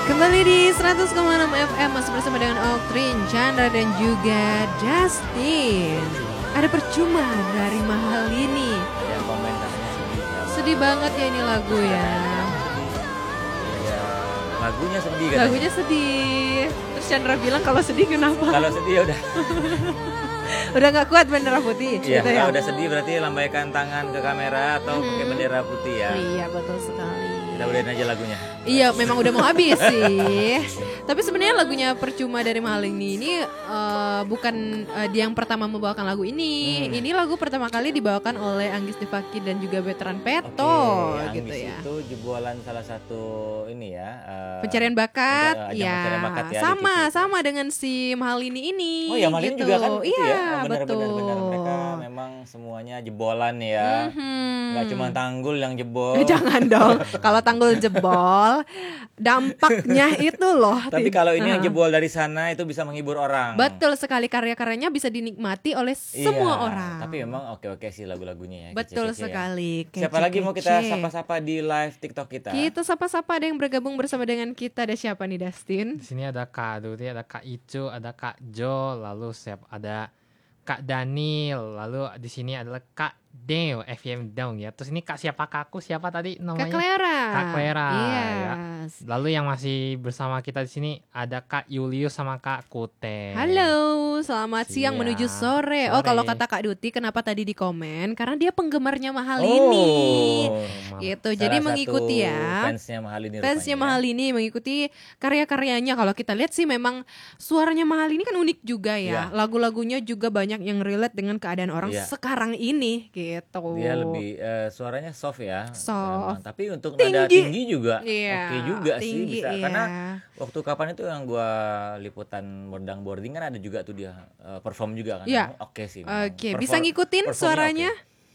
Kembali di 100,6 FM masih bersama dengan Oktrin, Chandra dan juga Dustin. Ada percuma dari mahal ini. Yang komen katanya sedih. Sedih banget ya ini lagu ya. Ya, lagunya sedih kan. Lagunya sedih. Terus Chandra bilang kalau sedih kenapa? Kalau sedih ya udah. Udah nggak kuat bendera putih. Iya, gitu kalau udah sedih berarti lambaikan tangan ke kamera atau pakai bendera putih ya. Iya betul sekali. Kita udahin aja lagunya. Iya memang udah mau habis sih. Tapi sebenarnya lagunya Percuma dari Mahal ini bukan dia yang pertama membawakan lagu ini. Ini lagu pertama kali dibawakan oleh Anggis Devaki dan juga Veteran Peto Oke, gitu Anggis ya. itu jebolan salah satu ini ya. Pencarian bakat, ajang ya, pencarian bakat ya, di sama dengan si Mahal ini. Oh ya, Malin gitu. juga kan itu Iya, ya. Benar betul. mereka memang semuanya jebolan ya. Nggak cuma Tanggul yang jebol. Jangan dong, kalau Tanggul jebol, dampaknya itu loh. Tapi kalau ini yang jebol dari sana itu bisa menghibur orang. Betul sekali, karya-karyanya bisa dinikmati oleh semua orang. Tapi memang oke-oke sih lagu-lagunya ya. Betul kece-kece sekali. Ya. Siapa lagi mau kita sapa-sapa di live TikTok kita? Kita sapa-sapa, ada yang bergabung bersama dengan kita. Ada siapa nih, Dustin? Di sini ada Kak Duti, ada Kak Icu, ada Kak Jo, lalu ada Kak Daniel, lalu di sini adalah Kak Deo, FM Down ya. Terus ini Kak siapa kakku, siapa tadi namanya? Kak Clara. Kak Clara. Ya. Yes. Lalu yang masih bersama kita di sini ada Kak Julius sama Kak Kute. Halo, selamat siang menuju sore. Oh, Sore. kalau kata Kak Duti, kenapa tadi di komen? Karena dia penggemarnya Mahal ini. Gitu. Jadi mengikuti ya. Fansnya Mahal ini. Fansnya Mahal ini mengikuti karya-karyanya. Kalau kita lihat sih memang suaranya Mahal ini kan unik juga ya. Lagu-lagunya juga banyak yang relate dengan keadaan orang sekarang ini gitu. Dia lebih suaranya soft ya. Soft. Tapi untuk nada tinggi juga Iya, oke juga sih tinggi, bisa. iya. Karena waktu kapan itu yang gua liputan Mordang Boarding kan ada juga tuh dia perform juga kan. Iya. Oke sih. Oke, bisa ngikutin suaranya?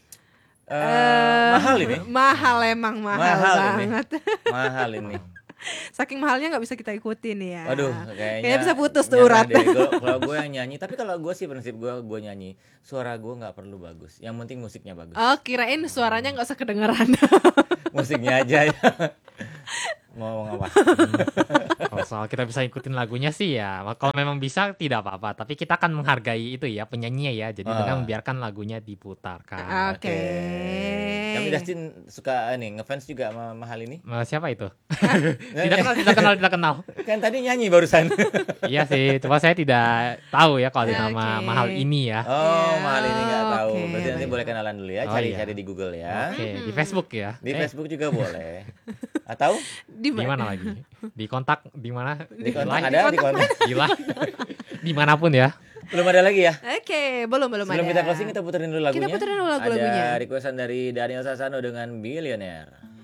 Mahal ini. Mahal emang mahal banget. Mahal ini. Saking mahalnya nggak bisa kita ikutin ya. Aduh, kayaknya bisa putus tuh urat. Kalau gue yang nyanyi, tapi kalau gue sih prinsip gue nyanyi, suara gue nggak perlu bagus, yang penting musiknya bagus. Oh, kirain suaranya nggak usah kedengeran. Musiknya aja ya. Mau ngapa? Kalau soal kita bisa ikutin lagunya sih ya, kalau memang bisa tidak apa-apa. Tapi kita akan menghargai itu ya penyanyinya ya. Jadi dengan membiarkan lagunya diputarkan. Oke. Kami Dustin suka ngefans juga sama Mahal ini. Siapa itu? tidak kenal. Kan tadi nyanyi barusan. Iya sih, cuma saya tidak tahu ya kalau nama Mahal ini ya. Oh, Mahal ini nggak tahu. Oke, Berarti nanti boleh kenalan dulu ya. Cari-cari di Google ya. Oke, di Facebook ya. Di Facebook juga boleh. Atau di mana lagi? Di kontak di mana? Di kontak ada di kontak. Gila. Dimanapun ya. Belum ada lagi ya? Oke, belum ada. Sebelum kita closing kita puterin dulu lagunya. Kita puterin dulu lagunya. Ada requestan dari Daniel Sasano dengan Billionaire.